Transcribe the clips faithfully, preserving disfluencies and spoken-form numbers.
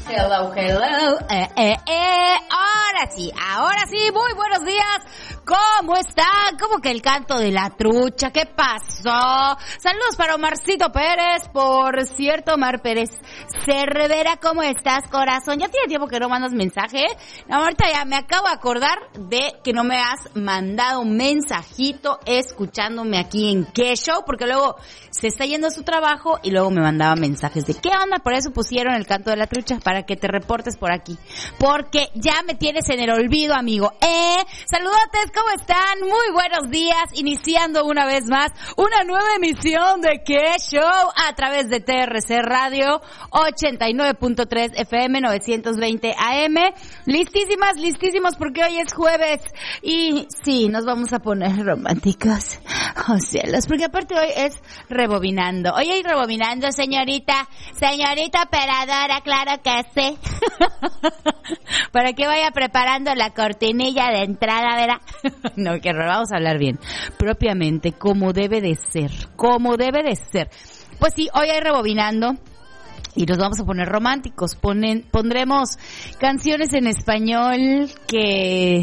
Hello, hello, eh, eh, eh. Ahora sí, ahora sí, muy buenos días. ¿Cómo están? ¿Cómo que el canto de la trucha? ¿Qué pasó? Saludos para Omarcito Pérez. Por cierto, Omar Pérez Cervera, ¿cómo estás, corazón? Ya tiene tiempo que no mandas mensaje. No, ahorita ya me acabo de acordar de que no me has mandado un mensajito escuchándome aquí en Qué Show, porque luego se está yendo a su trabajo y luego me mandaba mensajes de ¿qué onda? Por eso pusieron el canto de la trucha, para que te reportes por aquí. Porque ya me tienes en el olvido, amigo. Eh, saludotes, ¿cómo están? Muy buenos días, iniciando una vez más una nueva emisión de Qué Show a través de T R C Radio ochenta y nueve punto tres F M, novecientos veinte A M. Listísimas, listísimos, porque hoy es jueves y sí, nos vamos a poner románticos. Oh, cielos, porque aparte hoy es rebobinando. Hoy hay rebobinando, señorita, señorita operadora, claro que sí. Para que vaya preparando la cortinilla de entrada, ¿verdad? No, que vamos a hablar bien, propiamente, como debe de ser, como debe de ser. Pues sí, hoy hay rebobinando y nos vamos a poner románticos. Ponen, pondremos canciones en español que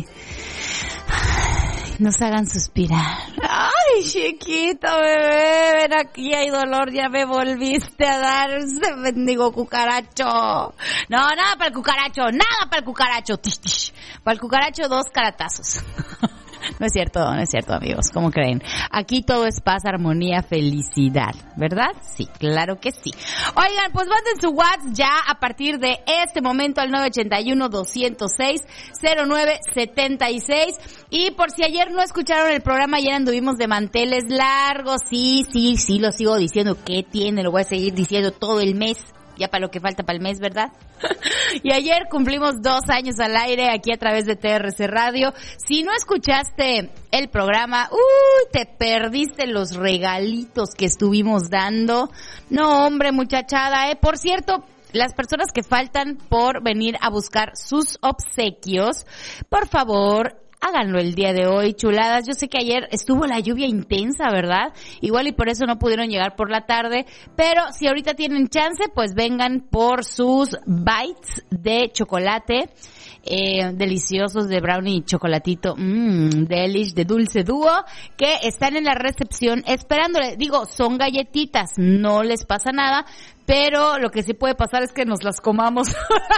nos hagan suspirar. Ay, chiquito bebé, ven aquí, hay dolor, ya me volviste a dar ese bendigo cucaracho. No, nada para el cucaracho, nada para el cucaracho. Tish, tish. Para el cucaracho, dos caratazos. No es cierto, no es cierto, amigos, ¿cómo creen? Aquí todo es paz, armonía, felicidad, ¿verdad? Sí, claro que sí. Oigan, pues manden su WhatsApp ya a partir de este momento al nueve ochenta y uno, doscientos seis, cero nueve setenta y seis. Y por si ayer no escucharon el programa, ayer anduvimos de manteles largos, sí, sí, sí, lo sigo diciendo, ¿qué tiene? Lo voy a seguir diciendo todo el mes. Ya para lo que falta para el mes, ¿verdad? Y ayer cumplimos dos años al aire aquí a través de T R C Radio. Si no escuchaste el programa, uy, te perdiste los regalitos que estuvimos dando. No, hombre, muchachada, ¿eh? Por cierto, las personas que faltan por venir a buscar sus obsequios, por favor, háganlo el día de hoy, chuladas. Yo sé que ayer estuvo la lluvia intensa, ¿verdad? Igual y por eso no pudieron llegar por la tarde, pero si ahorita tienen chance, pues vengan por sus bites de chocolate, eh, deliciosos de brownie y chocolatito, mmm, delish, de dulce dúo, que están en la recepción esperándole. Digo, son galletitas, no les pasa nada, pero lo que sí puede pasar es que nos las comamos.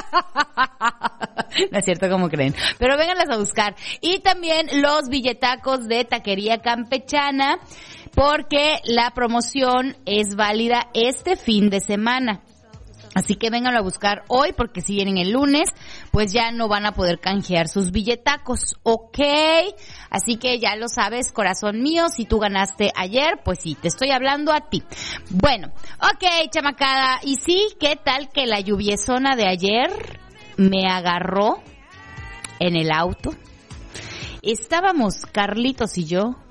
No es cierto, como creen. Pero vénganlas a buscar. Y también los billetacos de Taquería Campechana, porque la promoción es válida este fin de semana. Así que vénganlo a buscar hoy, porque si vienen el lunes, pues ya no van a poder canjear sus billetacos, ¿ok? Así que ya lo sabes, corazón mío, si tú ganaste ayer, pues sí, te estoy hablando a ti. Bueno, ok, chamacada, y sí, ¿qué tal que la lluviezona de ayer me agarró en el auto? Estábamos Carlitos y yo